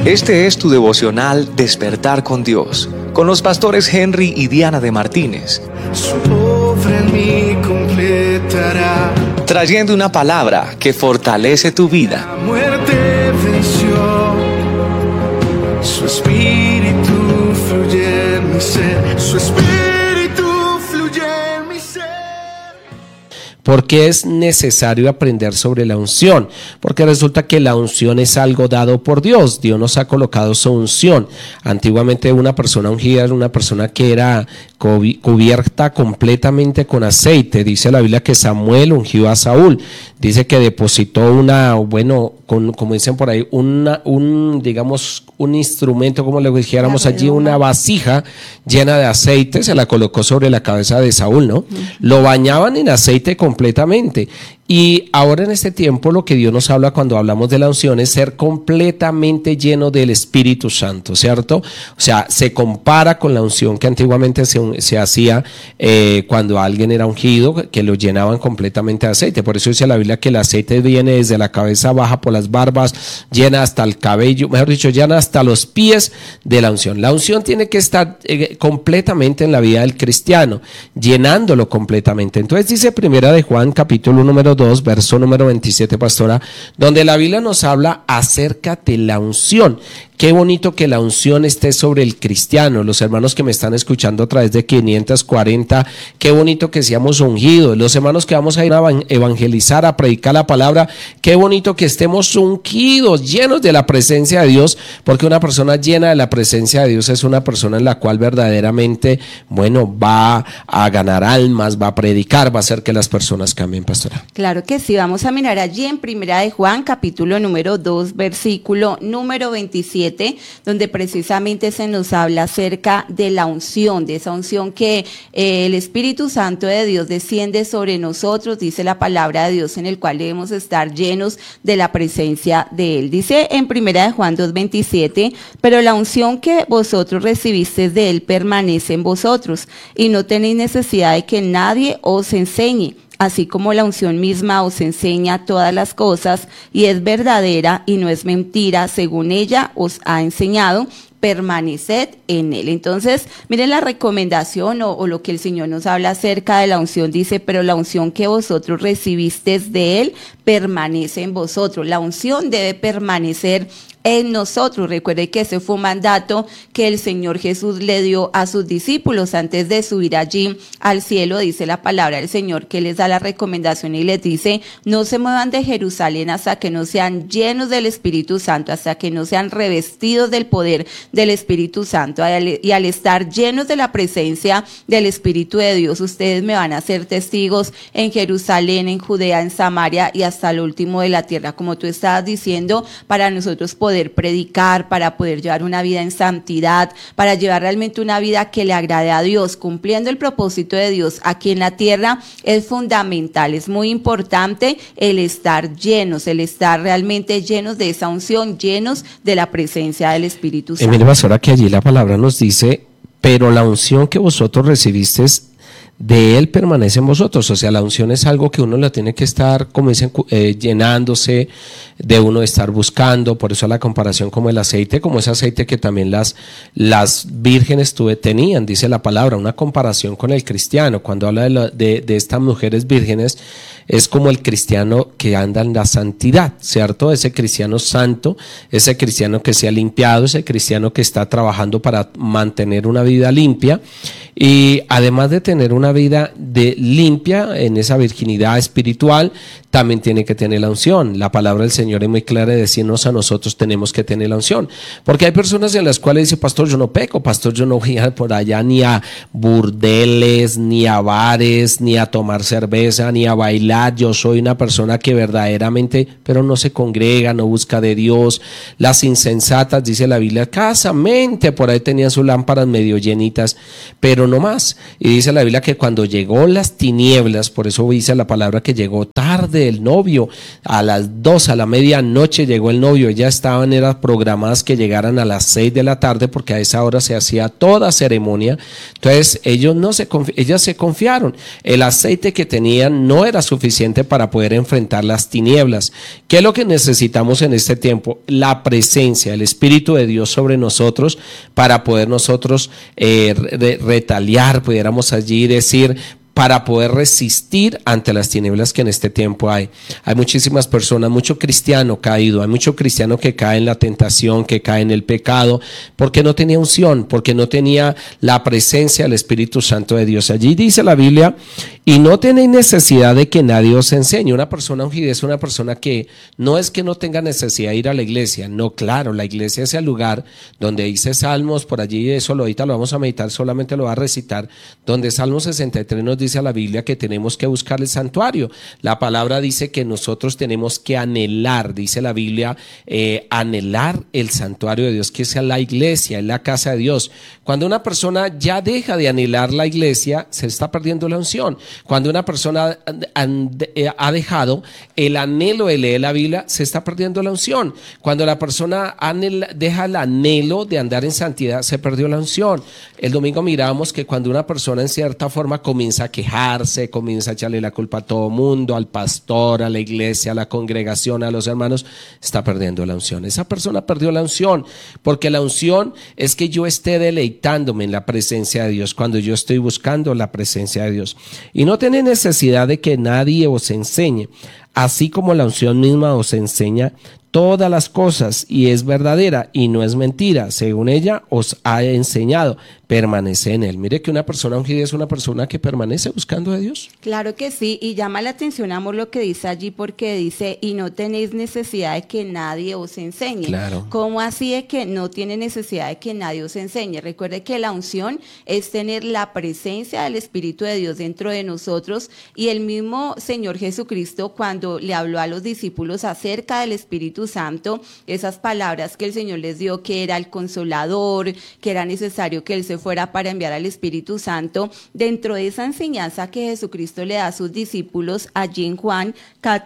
Este es tu devocional Despertar con Dios, con los pastores Henry y Diana de Martínez. Su obra en mí completará. Trayendo una palabra que fortalece tu vida. La muerte venció. Su espíritu fluye en mi ser. Su espíritu fluye en mi ser. ¿Por qué es necesario aprender sobre la unción? Porque resulta que la unción es algo dado por Dios. Dios nos ha colocado su unción. Antiguamente una persona ungida era una persona que era cubierta completamente con aceite. Dice la Biblia que Samuel ungió a Saúl. Dice que depositó como dicen por ahí, digamos, un instrumento, como le dijéramos allí, una vasija llena de aceite, se la colocó sobre la cabeza de Saúl, ¿no? Lo bañaban en aceite completamente. Y ahora en este tiempo lo que Dios nos habla cuando hablamos de la unción es ser completamente lleno del Espíritu Santo, ¿cierto? O sea, se compara con la unción que antiguamente se hacía cuando alguien era ungido, que lo llenaban completamente de aceite. Por eso dice la Biblia que el aceite viene desde la cabeza, baja por las barbas, llena hasta el cabello, mejor dicho, llena hasta los pies de la unción. La unción tiene que estar completamente en la vida del cristiano, llenándolo completamente. Entonces dice Primera de Juan, capítulo número 2, verso número 27, pastora, donde la Biblia nos habla acerca de la unción. Qué bonito que la unción esté sobre el cristiano. Los hermanos que me están escuchando a través de 540, qué bonito que seamos ungidos. Los hermanos que vamos a ir a evangelizar, a predicar la palabra, qué bonito que estemos ungidos, llenos de la presencia de Dios, porque una persona llena de la presencia de Dios es una persona en la cual verdaderamente, va a ganar almas, va a predicar, va a hacer que las personas cambien, pastora. Claro que sí, vamos a mirar allí en Primera de Juan, capítulo número 2, versículo número 27, donde precisamente se nos habla acerca de la unción, de esa unción que el Espíritu Santo de Dios desciende sobre nosotros, dice la palabra de Dios, en el cual debemos estar llenos de la presencia de Él. Dice en Primera de Juan 2:27, pero la unción que vosotros recibisteis de Él permanece en vosotros, y no tenéis necesidad de que nadie os enseñe. Así como la unción misma os enseña todas las cosas y es verdadera y no es mentira, según ella os ha enseñado, permaneced en Él. Entonces, miren la recomendación o lo que el Señor nos habla acerca de la unción. Dice, pero la unción que vosotros recibisteis de Él permanece en vosotros. La unción debe permanecer en nosotros. Recuerde que ese fue un mandato que el Señor Jesús le dio a sus discípulos antes de subir allí al cielo. Dice la palabra del Señor que les da la recomendación y les dice, no se muevan de Jerusalén hasta que no sean llenos del Espíritu Santo, hasta que no sean revestidos del poder del Espíritu Santo. Y al estar llenos de la presencia del Espíritu de Dios, ustedes me van a ser testigos en Jerusalén, en Judea, en Samaria y hasta lo último de la tierra. Como tú estabas diciendo, para nosotros poder predicar, para poder llevar una vida en santidad, para llevar realmente una vida que le agrade a Dios, cumpliendo el propósito de Dios aquí en la tierra, es fundamental, es muy importante el estar llenos, el estar realmente llenos de esa unción, llenos de la presencia del Espíritu Santo. Mire, pastora, que allí la palabra nos dice, pero la unción que vosotros recibisteis de Él permanece en vosotros. O sea, la unción es algo que uno la tiene que estar, como dicen, llenándose, de uno estar buscando. Por eso la comparación como el aceite, como ese aceite que también las vírgenes tenían, dice la palabra, una comparación con el cristiano. Cuando habla de estas mujeres vírgenes, es como el cristiano que anda en la santidad, ¿cierto? Ese cristiano santo, ese cristiano que se ha limpiado, ese cristiano que está trabajando para mantener una vida limpia. Y además de tener una vida limpia en esa virginidad espiritual, también tiene que tener la unción. La palabra del Señor es muy clara de decirnos a nosotros tenemos que tener la unción. Porque hay personas en las cuales dicen, pastor, yo no peco, pastor, yo no voy a por allá ni a burdeles, ni a bares, ni a tomar cerveza, ni a bailar. Yo soy una persona que verdaderamente, pero no se congrega, no busca de Dios. Las insensatas, dice la Biblia, escasamente por ahí tenían sus lámparas medio llenitas, pero pero no más. Y dice la Biblia que cuando llegó las tinieblas, por eso dice la palabra que llegó tarde el novio, a las 2, a la medianoche llegó el novio, ya eran programadas que llegaran a las 6 de la tarde porque a esa hora se hacía toda ceremonia. Entonces ellas se confiaron, el aceite que tenían no era suficiente para poder enfrentar las tinieblas. ¿Qué es lo que necesitamos en este tiempo? La presencia, el Espíritu de Dios sobre nosotros para poder nosotros retaliar, pudiéramos allí decir, para poder resistir ante las tinieblas que en este tiempo hay. Hay muchísimas personas, mucho cristiano caído, hay mucho cristiano que cae en la tentación, que cae en el pecado, porque no tenía unción, porque no tenía la presencia del Espíritu Santo de Dios. Allí dice la Biblia, y no tenéis necesidad de que nadie os enseñe. Una persona ungida es una persona que no es que no tenga necesidad de ir a la iglesia, no, claro, la iglesia es el lugar donde dice Salmos, por allí eso ahorita lo vamos a meditar, solamente lo va a recitar, donde Salmos 63 nos dice a la Biblia que tenemos que buscar el santuario. La palabra dice que nosotros tenemos que anhelar, dice la Biblia, anhelar el santuario de Dios, que sea la iglesia, es la casa de Dios. Cuando una persona ya deja de anhelar la iglesia, se está perdiendo la unción. Cuando una persona ha dejado el anhelo de leer la Biblia, se está perdiendo la unción. Cuando la persona deja el anhelo de andar en santidad, se perdió la unción. El domingo miramos que cuando una persona en cierta forma comienza a quejarse, comienza a echarle la culpa a todo mundo, al pastor, a la iglesia, a la congregación, a los hermanos, está perdiendo la unción. Esa persona perdió la unción, porque la unción es que yo esté deleitándome en la presencia de Dios, cuando yo estoy buscando la presencia de Dios. Y no tiene necesidad de que nadie os enseñe, así como la unción misma os enseña todas las cosas y es verdadera y no es mentira, según ella os ha enseñado, permanece en él. Mire que una persona ungida es una persona que permanece buscando a Dios. Claro que sí, y llama la atención, amor, lo que dice allí, porque dice, y no tenéis necesidad de que nadie os enseñe. Claro. ¿Cómo así de que no tiene necesidad de que nadie os enseñe? Recuerde que la unción es tener la presencia del Espíritu de Dios dentro de nosotros, y el mismo Señor Jesucristo, cuando le habló a los discípulos acerca del Espíritu Santo, esas palabras que el Señor les dio, que era el Consolador, que era necesario que Él se fuera para enviar al Espíritu Santo, dentro de esa enseñanza que Jesucristo le da a sus discípulos, allí en Juan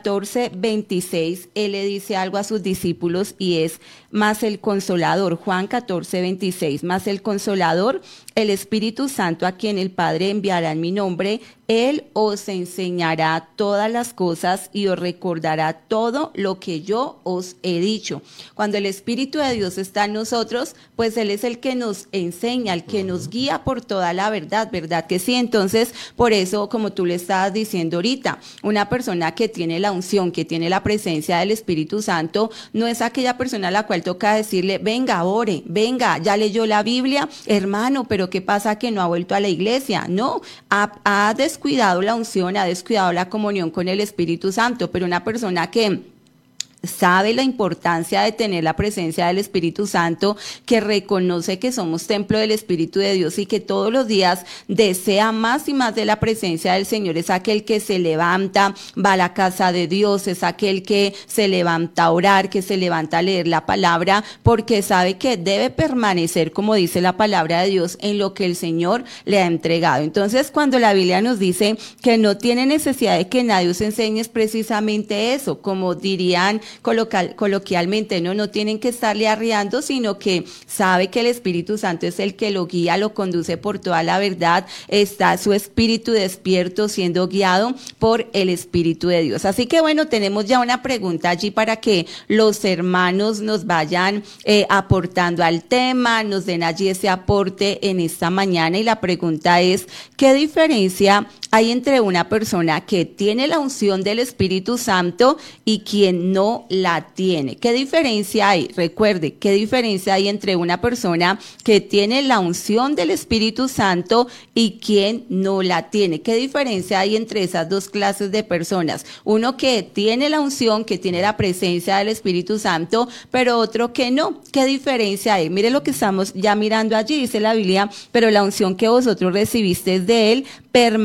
14:26, Él le dice algo a sus discípulos y es, más el Consolador, Juan 14:26, más el Consolador, el Espíritu Santo, a quien el Padre enviará en mi nombre, Él os enseñará todas las cosas y os recordará todo lo que yo os he dicho. Cuando el Espíritu de Dios está en nosotros, pues Él es el que nos enseña, el que nos guía por toda la verdad, ¿verdad que sí? Entonces, por eso, como tú le estabas diciendo ahorita, una persona que tiene la unción, que tiene la presencia del Espíritu Santo, no es aquella persona a la cual toca decirle, venga, ore, venga, ya leyó la Biblia, hermano, pero ¿qué pasa que no ha vuelto a la iglesia? No, ha descuidado la unción, ha descuidado la comunión con el Espíritu Santo, pero una persona que sabe la importancia de tener la presencia del Espíritu Santo, que reconoce que somos templo del Espíritu de Dios y que todos los días desea más y más de la presencia del Señor, es aquel que se levanta, va a la casa de Dios, es aquel que se levanta a orar, que se levanta a leer la palabra, porque sabe que debe permanecer, como dice la palabra de Dios, en lo que el Señor le ha entregado. Entonces, cuando la Biblia nos dice que no tiene necesidad de que nadie os enseñe, es precisamente eso, como dirían coloquialmente, no tienen que estarle arriando, sino que sabe que el Espíritu Santo es el que lo guía, lo conduce por toda la verdad, está su espíritu despierto siendo guiado por el Espíritu de Dios. Así que bueno, tenemos ya una pregunta allí para que los hermanos nos vayan aportando al tema, nos den allí ese aporte en esta mañana, y la pregunta es, ¿qué diferencia hay entre una persona que tiene la unción del Espíritu Santo y quien no la tiene? ¿Qué diferencia hay? Recuerde, ¿qué diferencia hay entre una persona que tiene la unción del Espíritu Santo y quien no la tiene? ¿Qué diferencia hay entre esas dos clases de personas? Uno que tiene la unción, que tiene la presencia del Espíritu Santo, pero otro que no. ¿Qué diferencia hay? Mire lo que estamos ya mirando allí, dice la Biblia, pero la unción que vosotros recibisteis de Él permanece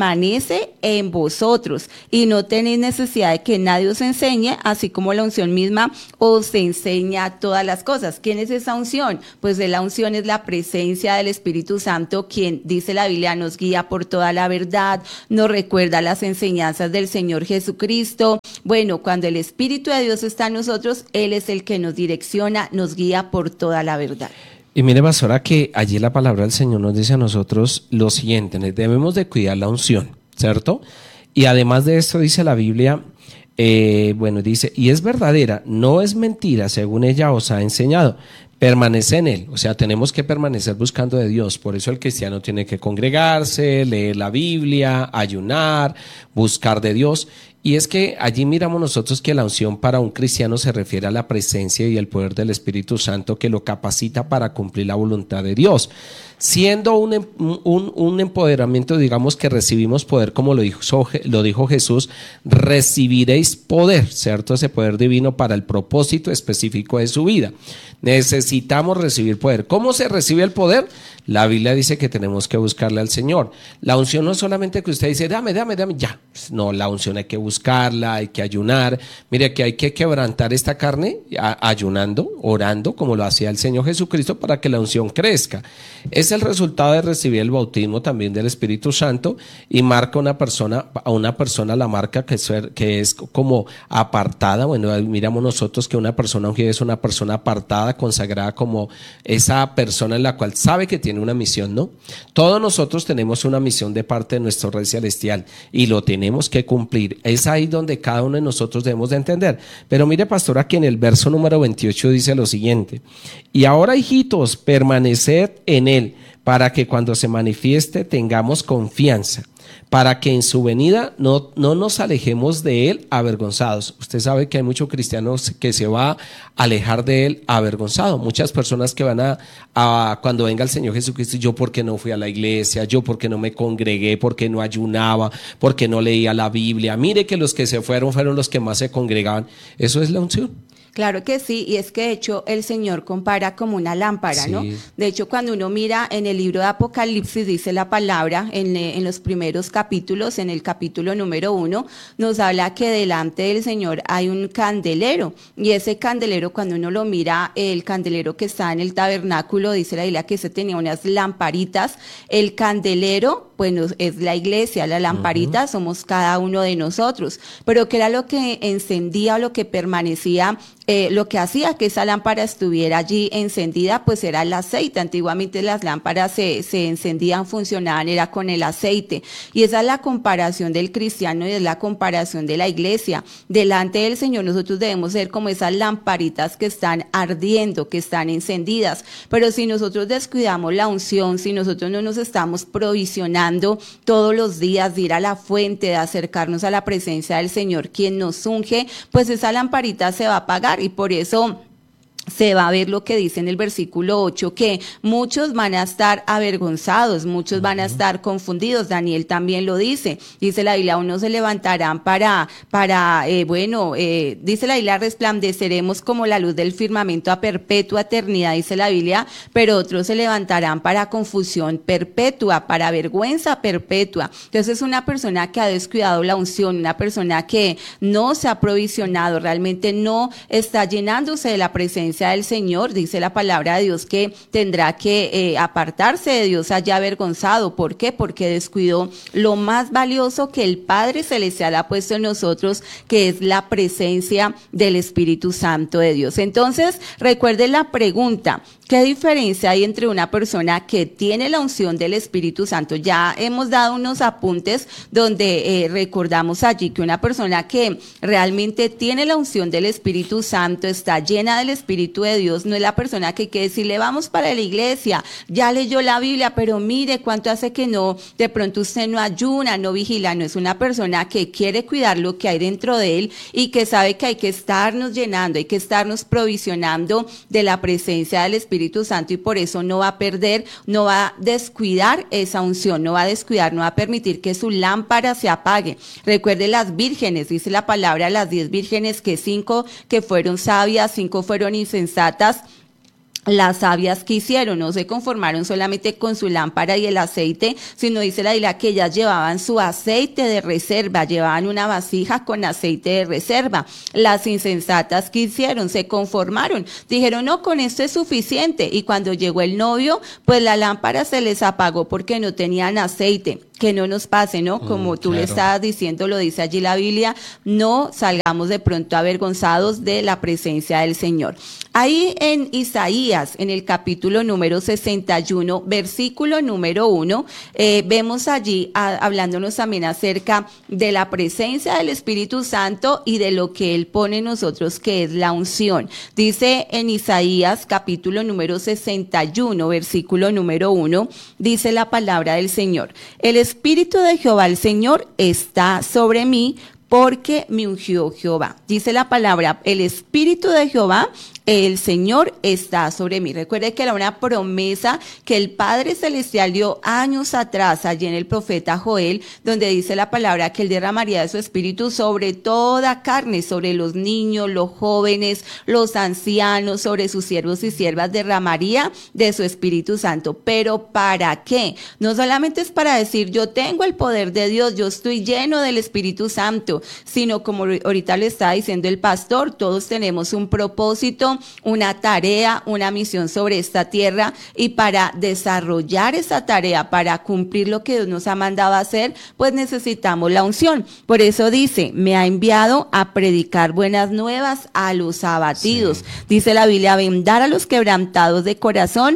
permanece en vosotros y no tenéis necesidad de que nadie os enseñe, así como la unción misma os enseña todas las cosas. ¿Quién es esa unción? Pues la unción es la presencia del Espíritu Santo, quien, dice la Biblia, nos guía por toda la verdad, nos recuerda las enseñanzas del Señor Jesucristo. Bueno, cuando el Espíritu de Dios está en nosotros, Él es el que nos direcciona, nos guía por toda la verdad. Y mire, pastora, que allí la palabra del Señor nos dice a nosotros lo siguiente: debemos de cuidar la unción, ¿cierto? Y además de esto dice la Biblia, dice, y es verdadera, no es mentira, según ella os ha enseñado. Permanece en él, o sea, tenemos que permanecer buscando de Dios. Por eso el cristiano tiene que congregarse, leer la Biblia, ayunar, buscar de Dios. Y es que allí miramos nosotros que la unción para un cristiano se refiere a la presencia y el poder del Espíritu Santo que lo capacita para cumplir la voluntad de Dios, siendo un empoderamiento, digamos, que recibimos poder, como lo dijo Jesús: recibiréis poder, ¿cierto? Ese poder divino para el propósito específico de su vida. Necesitamos recibir poder. ¿Cómo se recibe el poder? La Biblia dice que tenemos que buscarle al Señor. La unción no es solamente que usted dice, dame, ya. No, la unción hay que buscarla, hay que ayunar. Mire que hay que quebrantar esta carne ayunando, orando, como lo hacía el Señor Jesucristo, para que la unción crezca. Es el resultado de recibir el bautismo también del Espíritu Santo, y marca a una persona la marca que es como apartada. Bueno, miramos nosotros que una persona ungida es una persona apartada, consagrada, como esa persona en la cual sabe que tiene una misión, ¿no? Todos nosotros tenemos una misión de parte de nuestro Rey Celestial y lo tenemos que cumplir. Es ahí donde cada uno de nosotros debemos de entender. Pero mire, pastora, que en el verso número 28 dice lo siguiente: y ahora, hijitos, permaneced en él, para que cuando se manifieste tengamos confianza, para que en su venida no nos alejemos de él avergonzados. Usted sabe que hay muchos cristianos que se va a alejar de él avergonzado. Muchas personas que van a cuando venga el Señor Jesucristo, yo porque no fui a la iglesia, yo porque no me congregué, porque no ayunaba, porque no leía la Biblia. Mire que los que se fueron los que más se congregaban. Eso es la unción. Claro que sí, y es que de hecho el Señor compara como una lámpara, ¿no? De hecho, cuando uno mira en el libro de Apocalipsis, dice la palabra en los primeros capítulos, en el capítulo número 1, nos habla que delante del Señor hay un candelero, y ese candelero, cuando uno lo mira, el candelero que está en el tabernáculo, dice la Biblia que ese tenía unas lamparitas. El candelero, bueno, es la iglesia, la lamparita somos cada uno de nosotros, pero ¿qué era lo que encendía o lo que permanecía? Lo que hacía que esa lámpara estuviera allí encendida, pues era el aceite. Antiguamente las lámparas se encendían, funcionaban, era con el aceite. Y esa es la comparación del cristiano y es la comparación de la iglesia. Delante del Señor nosotros debemos ser como esas lamparitas que están ardiendo, que están encendidas. Pero si nosotros descuidamos la unción, si nosotros no nos estamos provisionando todos los días de ir a la fuente, de acercarnos a la presencia del Señor, quien nos unge, pues esa lamparita se va a apagar. Y por eso se va a ver lo que dice en el versículo 8, que muchos van a estar avergonzados, muchos van a estar confundidos. Daniel también lo dice la Biblia, unos se levantarán dice la Biblia, resplandeceremos como la luz del firmamento a perpetua eternidad, dice la Biblia, pero otros se levantarán para confusión perpetua, para vergüenza perpetua. Entonces es una persona que ha descuidado la unción, una persona que no se ha provisionado, realmente no está llenándose de la presencia del Señor. Dice la palabra de Dios que tendrá que apartarse de Dios allá avergonzado. ¿Por qué? Porque descuidó lo más valioso que el Padre Celestial ha puesto en nosotros, que es la presencia del Espíritu Santo de Dios. Entonces, recuerde la pregunta: ¿qué diferencia hay entre una persona que tiene la unción del Espíritu Santo? Ya hemos dado unos apuntes donde recordamos allí que una persona que realmente tiene la unción del Espíritu Santo, está llena del Espíritu de Dios, no es la persona que decirle vamos para la iglesia, ya leyó la Biblia, pero mire cuánto hace que no, de pronto usted no ayuna, no vigila. No, es una persona que quiere cuidar lo que hay dentro de él y que sabe que hay que estarnos llenando, hay que estarnos provisionando de la presencia del Espíritu Santo, y por eso no va a perder, no va a descuidar esa unción, no va a permitir que su lámpara se apague. Recuerde las vírgenes, dice la palabra, las 10 vírgenes, que 5 que fueron sabias, 5 fueron insensatas. las sabias que hicieron, no se conformaron solamente con su lámpara y el aceite, sino dice la Biblia que ellas llevaban su aceite de reserva, llevaban una vasija con aceite de reserva. Las insensatas que hicieron, se conformaron, dijeron no, con esto es suficiente, y cuando llegó el novio, pues la lámpara se les apagó porque no tenían aceite. Que no nos pase, ¿no? Como tú le estabas diciendo, lo dice allí la Biblia, no salgamos de pronto avergonzados de la presencia del Señor. Ahí en Isaías, en el capítulo número 61, versículo número 1, vemos allí hablándonos también acerca de la presencia del Espíritu Santo y de lo que Él pone en nosotros, que es la unción. Dice en Isaías, capítulo número 61, versículo número 1, dice la palabra del Señor: el Espíritu de Jehová el Señor está sobre mí, porque me ungió Jehová. Dice la palabra, el Espíritu de Jehová, el Señor está sobre mí. Recuerde que era una promesa que el Padre Celestial dio años atrás, allí en el profeta Joel, donde dice la palabra que Él derramaría de su Espíritu sobre toda carne, sobre los niños, los jóvenes, los ancianos, sobre sus siervos y siervas, derramaría de su Espíritu Santo. ¿Pero para qué? No solamente es para decir, yo tengo el poder de Dios, yo estoy lleno del Espíritu Santo, sino como ahorita le está diciendo el pastor, todos tenemos un propósito, una tarea, una misión sobre esta tierra, y para desarrollar esa tarea, para cumplir lo que Dios nos ha mandado a hacer, pues necesitamos la unción. Por eso dice, me ha enviado a predicar buenas nuevas a los abatidos. Sí. Dice la Biblia, a vendar a los quebrantados de corazón,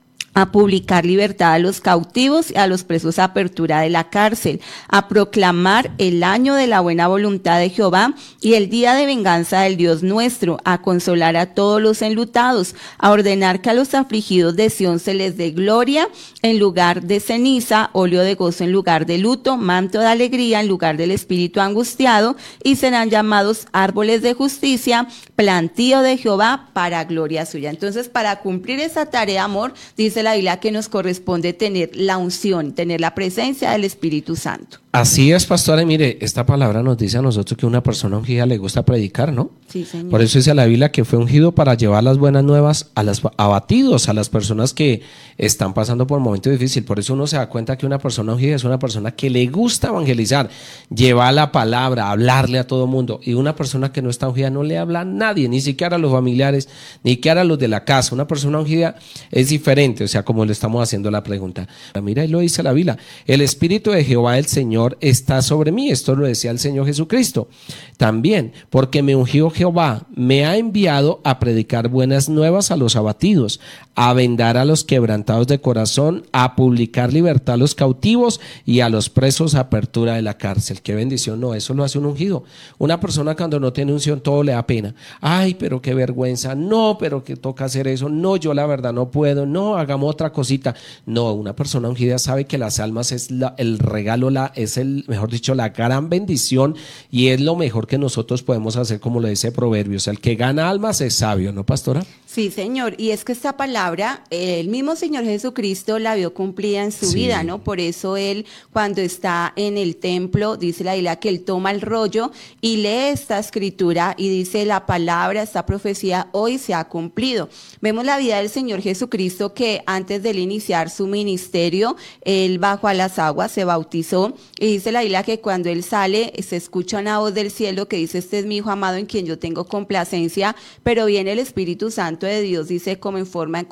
a publicar libertad a los cautivos y a los presos, apertura de la cárcel, a proclamar el año de la buena voluntad de Jehová y el día de venganza del Dios nuestro, a consolar a todos los enlutados, a ordenar que a los afligidos de Sión se les dé gloria en lugar de ceniza, óleo de gozo en lugar de luto, manto de alegría en lugar del espíritu angustiado, y serán llamados árboles de justicia, plantío de Jehová para gloria suya. Entonces, para cumplir esa tarea, amor, dice la Biblia que nos corresponde tener la unción, tener la presencia del Espíritu Santo. Así es, pastora, y mire, esta palabra nos dice a nosotros que una persona ungida le gusta predicar, ¿no? Sí, señor. Por eso dice la Biblia que fue ungido para llevar las buenas nuevas a los abatidos, a las personas que están pasando por un momento difícil. Por eso uno se da cuenta que una persona ungida es una persona que le gusta evangelizar, llevar la palabra, hablarle a todo mundo. Y una persona que no está ungida no le habla a nadie, ni siquiera a los familiares, ni siquiera a los de la casa. Una persona ungida es diferente, o sea, como le estamos haciendo la pregunta. Mira, ahí lo dice la Biblia, el Espíritu de Jehová el Señor está sobre mí. Esto lo decía el Señor Jesucristo también, porque me ungió Jehová, me ha enviado a predicar buenas nuevas a los abatidos, a vendar a los quebrantados de corazón, a publicar libertad a los cautivos y a los presos apertura de la cárcel. Qué bendición. No, eso lo hace un ungido. Una persona cuando no tiene unción todo le da pena. Ay, pero qué vergüenza. No, pero que toca hacer eso. No, yo la verdad no puedo. No, hagamos otra cosita. No, una persona ungida sabe que las almas es el regalo, mejor dicho, la gran bendición, y es lo mejor que nosotros podemos hacer, como lo dice Proverbios. El que gana almas es sabio, ¿no, pastora? Sí, señor, y es que esta palabra, el mismo Señor Jesucristo la vio cumplida en su vida, ¿no? Por eso Él, cuando está en el templo, dice la Biblia que Él toma el rollo y lee esta escritura y dice, la palabra, esta profecía hoy se ha cumplido. Vemos la vida del Señor Jesucristo, que antes de él iniciar su ministerio, Él bajó a las aguas, se bautizó, y dice la Biblia que cuando Él sale, se escucha una voz del cielo que dice, este es mi Hijo amado en quien yo tengo complacencia, pero viene el Espíritu Santo de Dios, dice como en forma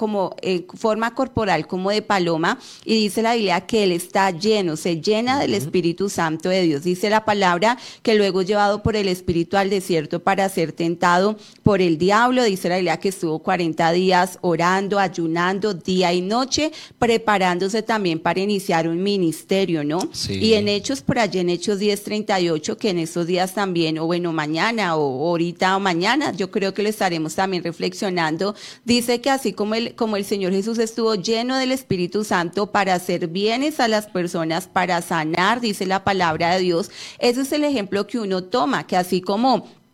corporal, como de paloma, y dice la Biblia que Él está lleno, se llena del Espíritu Santo de Dios. Dice la palabra que luego llevado por el Espíritu al desierto para ser tentado por el diablo. Dice la Biblia que estuvo 40 días orando, ayunando día y noche, preparándose también para iniciar un ministerio, ¿no? Sí. Y en Hechos, por allí en Hechos 10:38, que en estos días también, o bueno, mañana o ahorita o mañana, yo creo que lo estaremos también reflexionando, dice que así como el Señor Jesús estuvo lleno del Espíritu Santo para hacer bienes a las personas, para sanar, dice la palabra de Dios, ese es el ejemplo que uno toma, que así como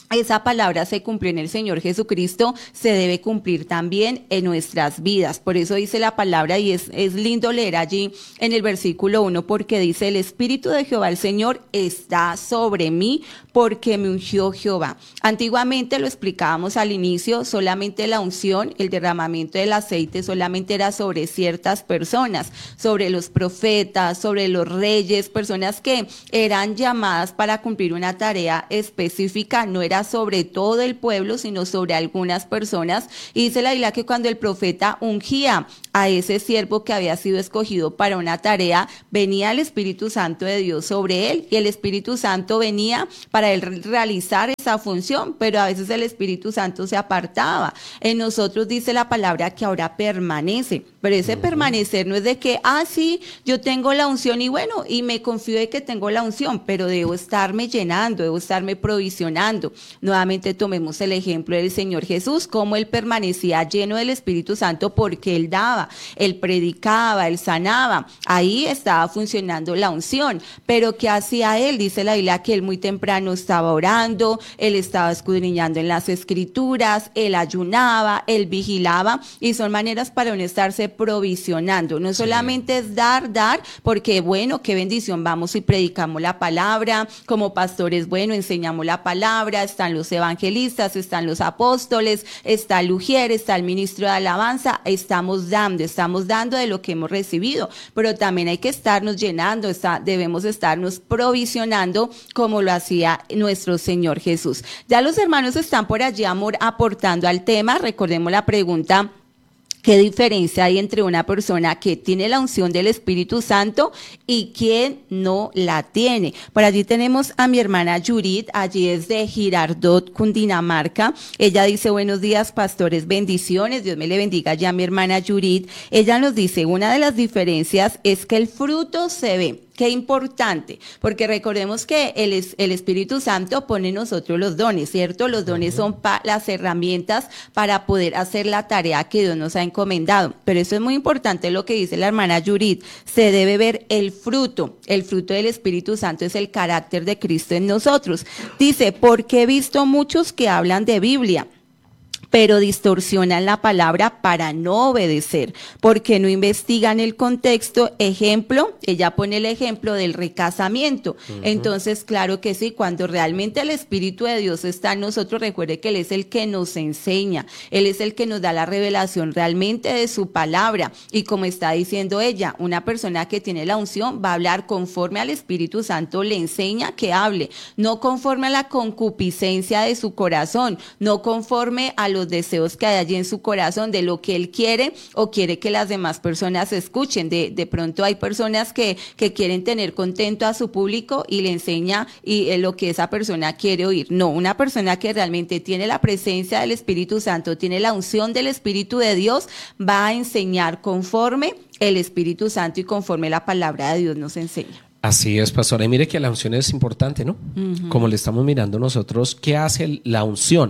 esa palabra se cumplió en el Señor Jesucristo, se debe cumplir también en nuestras vidas. Por eso dice la palabra, y es lindo leer allí en el versículo 1, porque dice: el Espíritu de Jehová el Señor está sobre mí, porque me ungió Jehová. Antiguamente, lo explicábamos al inicio, solamente la unción, el derramamiento del aceite solamente era sobre ciertas personas, sobre los profetas, sobre los reyes, personas que eran llamadas para cumplir una tarea específica. No era sobre todo el pueblo, sino sobre algunas personas. Y dice la Biblia que cuando el profeta ungía a ese siervo que había sido escogido para una tarea, venía el Espíritu Santo de Dios sobre él, y el Espíritu Santo venía para él realizar esa función, pero a veces el Espíritu Santo se apartaba. En nosotros dice la palabra que ahora permanece, pero ese permanecer no es de que, sí, yo tengo la unción y bueno, y me confío de que tengo la unción, pero debo estarme llenando, debo estarme provisionando. Nuevamente tomemos el ejemplo del Señor Jesús, cómo él permanecía lleno del Espíritu Santo, porque él daba, él predicaba, él sanaba. Ahí estaba funcionando la unción. Pero ¿qué hacía él? Dice la Biblia que él muy temprano estaba orando, él estaba escudriñando en las Escrituras, él ayunaba, él vigilaba, y son maneras para uno estarse provisionando. No solamente es dar, porque bueno, qué bendición, vamos y predicamos la palabra, como pastores, bueno, enseñamos la palabra, están los evangelistas, están los apóstoles, está el ujier, está el ministro de alabanza, estamos dando de lo que hemos recibido, pero también hay que estarnos llenando, debemos estarnos provisionando como lo hacía nuestro Señor Jesús. Ya los hermanos están por allí aportando al tema. Recordemos la pregunta: ¿qué diferencia hay entre una persona que tiene la unción del Espíritu Santo y quien no la tiene? Por allí tenemos a mi hermana Yurit, allí es de Girardot, Cundinamarca. Ella dice: buenos días, pastores, bendiciones, Dios me le bendiga ya a mi hermana Yurit. Ella nos dice: una de las diferencias es que el fruto se ve. Qué importante, porque recordemos que el Espíritu Santo pone en nosotros los dones, ¿cierto? Los dones son las herramientas para poder hacer la tarea que Dios nos ha encomendado. Pero eso es muy importante lo que dice la hermana Yurit: se debe ver el fruto. El fruto del Espíritu Santo es el carácter de Cristo en nosotros. Dice: porque he visto muchos que hablan de Biblia, pero distorsionan la palabra para no obedecer, porque no investigan el contexto. Ejemplo, ella pone el ejemplo del recasamiento. Entonces, claro que sí, cuando realmente el Espíritu de Dios está en nosotros, recuerde que Él es el que nos enseña, Él es el que nos da la revelación realmente de su palabra. Y como está diciendo ella, una persona que tiene la unción va a hablar conforme al Espíritu Santo le enseña que hable, no conforme a la concupiscencia de su corazón, no conforme a los deseos que hay allí en su corazón, de lo que él quiere o quiere que las demás personas escuchen. De pronto hay personas que quieren tener contento a su público y le enseña lo que esa persona quiere oír. No, una persona que realmente tiene la presencia del Espíritu Santo, tiene la unción del Espíritu de Dios, va a enseñar conforme el Espíritu Santo y conforme la palabra de Dios nos enseña. Así es, pastora. Y mire que la unción es importante, ¿no? Como le estamos mirando nosotros, ¿qué hace la unción?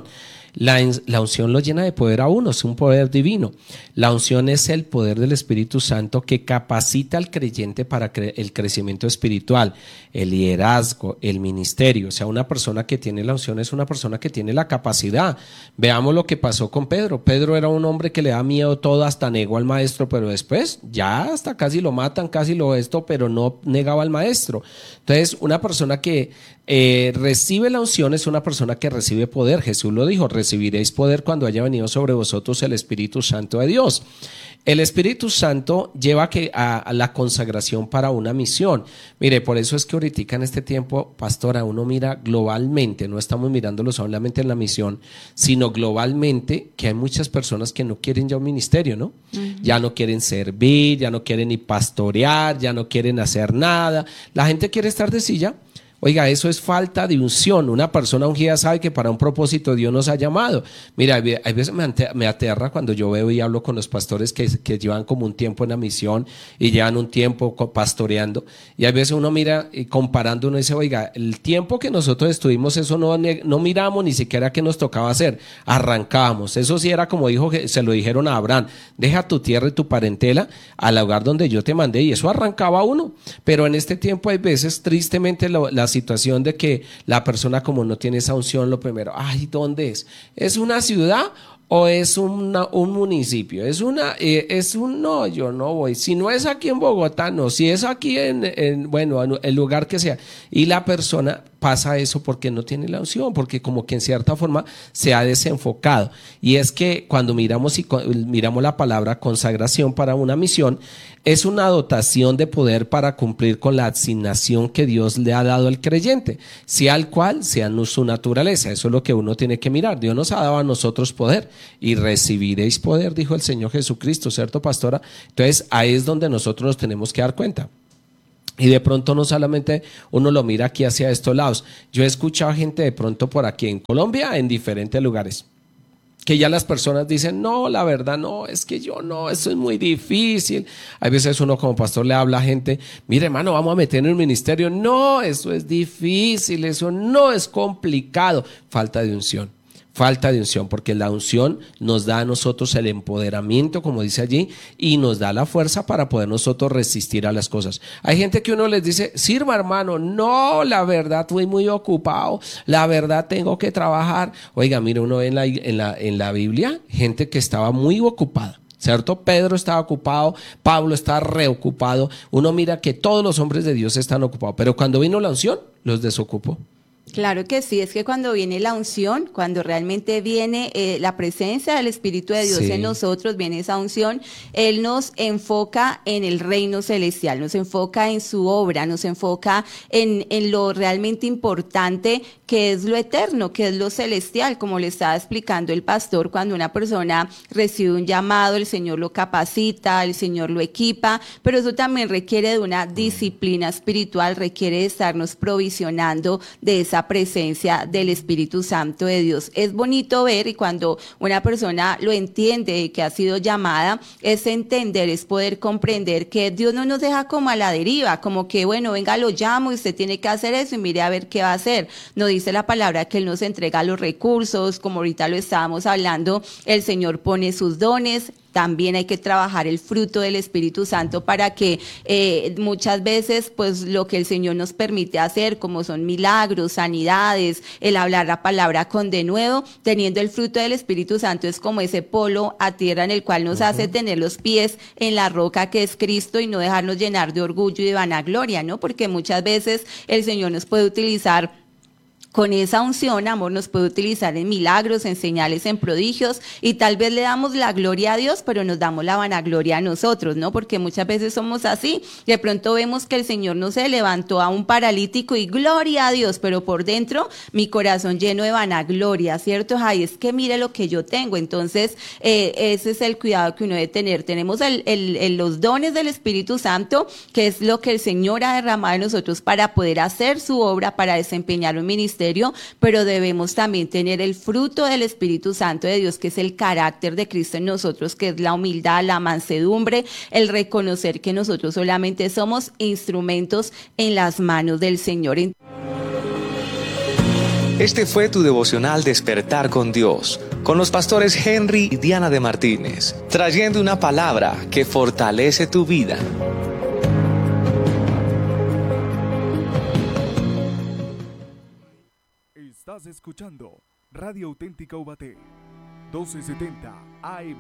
La unción lo llena de poder a uno, es un poder divino. La unción es el poder del Espíritu Santo que capacita al creyente para el crecimiento espiritual, el liderazgo, el ministerio. O sea, una persona que tiene la unción es una persona que tiene la capacidad. Veamos lo que pasó con Pedro. Pedro era un hombre que le da miedo todo, hasta negó al maestro, pero después ya hasta casi lo matan, pero no negaba al maestro. Entonces, una persona que recibe la unción es una persona que recibe poder. Jesús lo dijo: recibiréis poder cuando haya venido sobre vosotros el Espíritu Santo de Dios. El Espíritu Santo lleva a la consagración para una misión. Mire, por eso es que ahorita en este tiempo, pastora, uno mira globalmente, no estamos mirándolo solamente en la misión, sino globalmente, que hay muchas personas que no quieren ya un ministerio, ¿no? Ya no quieren servir, ya no quieren ni pastorear, ya no quieren hacer nada. La gente quiere estar de silla. Oiga, eso es falta de unción. Una persona ungida sabe que para un propósito Dios nos ha llamado. Mira, hay veces me aterra cuando yo veo y hablo con los pastores que llevan como un tiempo en la misión y llevan un tiempo pastoreando, y hay veces uno mira y comparando, uno dice: oiga, el tiempo que nosotros estuvimos, eso no miramos ni siquiera qué nos tocaba hacer, arrancábamos. Eso sí era como se lo dijeron a Abraham: deja tu tierra y tu parentela al lugar donde yo te mandé, y eso arrancaba uno. Pero en este tiempo hay veces, tristemente, las la situación de que la persona como no tiene esa unción, lo primero, ay, ¿dónde es? ¿Es una ciudad o es un municipio? No, yo no voy. Si no es aquí en Bogotá, no. Si es aquí en el lugar que sea. Y la persona pasa eso porque no tiene la unción, porque como que en cierta forma se ha desenfocado. Y es que cuando miramos la palabra consagración para una misión, es una dotación de poder para cumplir con la asignación que Dios le ha dado al creyente, sea el cual sea su naturaleza. Eso es lo que uno tiene que mirar. Dios nos ha dado a nosotros poder y recibiréis poder, dijo el Señor Jesucristo, ¿cierto, pastora? Entonces ahí es donde nosotros nos tenemos que dar cuenta. Y de pronto no solamente uno lo mira aquí hacia estos lados. Yo he escuchado gente de pronto por aquí en Colombia, en diferentes lugares, que ya las personas dicen, no, la verdad no, es que yo no, eso es muy difícil. Hay veces uno como pastor le habla a gente, mire hermano, vamos a meter en el ministerio. No, eso es difícil, eso no es complicado. Falta de unción. Falta de unción, porque la unción nos da a nosotros el empoderamiento, como dice allí, y nos da la fuerza para poder nosotros resistir a las cosas. Hay gente que uno les dice, sirva hermano, no, la verdad estoy muy ocupado, la verdad tengo que trabajar. Oiga, mire, uno ve en la Biblia gente que estaba muy ocupada, ¿cierto? Pedro estaba ocupado, Pablo estaba reocupado. Uno mira que todos los hombres de Dios están ocupados, pero cuando vino la unción, los desocupó. Claro que sí, es que cuando viene la unción, cuando realmente viene la presencia del Espíritu de Dios en nosotros, viene esa unción, Él nos enfoca en el reino celestial, nos enfoca en su obra, nos enfoca en lo realmente importante que es lo eterno, que es lo celestial, como le estaba explicando el pastor. Cuando una persona recibe un llamado, el Señor lo capacita, el Señor lo equipa, pero eso también requiere de una disciplina espiritual, requiere de estarnos provisionando de esa presencia del Espíritu Santo de Dios. Es bonito ver, y cuando una persona lo entiende, que ha sido llamada, es entender, es poder comprender que Dios no nos deja como a la deriva, como que bueno, venga, lo llamo y usted tiene que hacer eso y mire a ver qué va a hacer. No dice la palabra que Él nos entrega los recursos, como ahorita lo estábamos hablando, el Señor pone sus dones. También hay que trabajar el fruto del Espíritu Santo para que muchas veces pues lo que el Señor nos permite hacer, como son milagros, sanidades, el hablar la palabra con denuedo, teniendo el fruto del Espíritu Santo, es como ese polo a tierra en el cual nos hace tener los pies en la roca que es Cristo y no dejarnos llenar de orgullo y de vanagloria, ¿no? Porque muchas veces el Señor nos puede utilizar con esa unción, amor, nos puede utilizar en milagros, en señales, en prodigios, y tal vez le damos la gloria a Dios, pero nos damos la vanagloria a nosotros, ¿no? Porque muchas veces somos así. De pronto vemos que el Señor no se levantó a un paralítico y gloria a Dios, pero por dentro mi corazón lleno de vanagloria, ¿cierto? Ay, es que mire lo que yo tengo. Entonces, ese es el cuidado que uno debe tener. Tenemos los dones del Espíritu Santo, que es lo que el Señor ha derramado en nosotros para poder hacer su obra, para desempeñar un ministerio, pero debemos también tener el fruto del Espíritu Santo de Dios, que es el carácter de Cristo en nosotros, que es la humildad, la mansedumbre, el reconocer que nosotros solamente somos instrumentos en las manos del Señor. Este fue tu devocional Despertar con Dios, con los pastores Henry y Diana de Martínez, trayendo una palabra que fortalece tu vida. Estás escuchando Radio Auténtica Ubaté, 1270 AM.